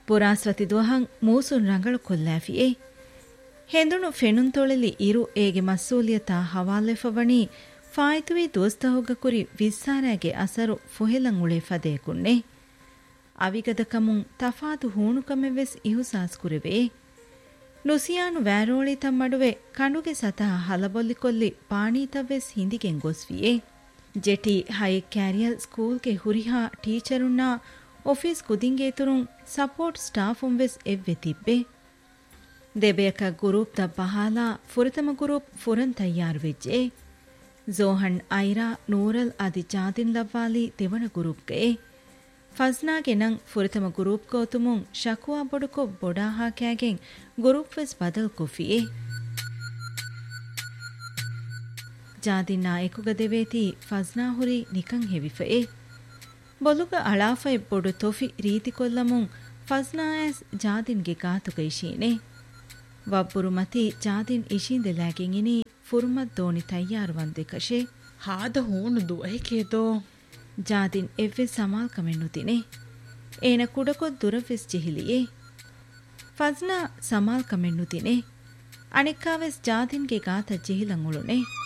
ಪುರಾಸ್ವತಿ ದುವಹಂ ಮೂಸುನ್ ರಂಗಳು ಕೊಲ್ಲಾಫಿಯೇ ಹೆಂದುಣು ಫೆನುನ್ ತೊಳೆಲಿ ಇರು ಏಗೆ ಮಸ್ಸೂಲಿಯತ ಹವಾಲೆಫವಣಿ ಫಾಯ್ತುವಿ ದೋಸ್ತಹೊಗ್ಗ ಕುರಿ ವಿಸ್ಸಾರಾಗೆ ಅಸರು ಫುಹೆಲಂ ಉಳೆ ಫದೇಕುಣ್ಣೆ ಅವಿಗದಕಮುಂ ತಫಾತು ಹೂಣುಕಮೆವೆಸ್ ಇಹುಸಾಸ್ ಕುರೆವೆ ನುಸಿಯಾನು ವ್ಯಾರೋಳಿತಂ ಮಡುವೆ ಕಣುಗೆ ಸತಹ ಹಲಬೊಲ್ಲಿಕೊಲ್ಲಿ ಪಾಣೀತವೆಸ್ ಹಿಂದಿಗೆಂ ಗೊಸ್ವಿಯೇ ಜೆಟಿ ಹೈ ಕ್ಯಾರಿಯಲ್ ಸ್ಕೂಲ್ಗೆ ಹುರಿಹಾ ಟೀಚರುನ್ನ ಆಫೀಸ್ ಕುದಿಂಗೇತುರುಂ ಸಪೋರ್ಟ್ ಸ್ಟಾಫುಂ ವೆಸ್ ಎವ್ವೆ ತಿಬ್ಬೆ ದೆಬೆಯಕ ಗುರೂಪ್ ದ ಬಹಾಲಾ ಫುರತಮ ಗುರೂಪ್ ಫುರನ್ ತಯ್ಯಾರು ವೆಜ್ಜೆ ಝೋಹಣ್ ಐರಾ ನೂರಲ್ ಅದಿ ಜಾದಿನ್ ಲವ್ವಾಲಿ ತೆವಣ ಗುರೂಪ್ಗೆ ಫಜ್ನಾಗೆ ನಂ ಫುರತಮ ಗುರೂಪ್ ಕೋತುಮುಂ ಶಕುವಾ ಬೊಡುಕೊ ಬೊಡಾಹಾ ಕ್ಯಾಗೆಂ ಗುರೂಪ್ ವೆಸ್ ಬದಲ್ ಕೊಫಿಯೇ ಜಾದಿನ್ ನಾಯಕುಗ ದೆವೇತಿ ಫಜ್ನಾ ಹುರಿ ನಿಕಂ ಹೆವಿಫೆಯೇ ಬೊಲುಗ ಅಳಾಫೈ ಬೊಡು ತೊಫಿ ರೀತಿ ಕೊಲ್ಲಮುಂ ಫಜ್ನಾಯಸ್ ಜಾದಿನ್ಗೆ ಗಾತುಗ ಇಶೀನೆ ವಬ್ಬುರು ಮತಿ ಜಾದಿನ್ ಇಶೀಂದೆಲಾಗೆಂ ಇನಿ ಫುರ್ಮತ್ ದೋಣಿ ತಯ್ಯಾರು ವಂದೆ ಕಶೆ ಹಾದ ಹೂಣು ದುವೈಕೇದೋ ಜಾದಿನ್ ಎವ್ವೆ ಸಮಾಲ್ ಕಮೆನ್ನುತಿನೆ ಏನ ಕುಡಕೊದ್ ದುರವೆಸ್ ಜಿಹಿಲಿಯೇ ಫಜ್ನಾ ಸಮಾಲ್ ಕಮೆನ್ನುತಿನೆ ಅಣಿಕ್ಕಾವೆಸ್ ಜಾದಿನ್ಗೆ ಗಾತ ಜಿಹಿಲಂ ಉಳುನೆ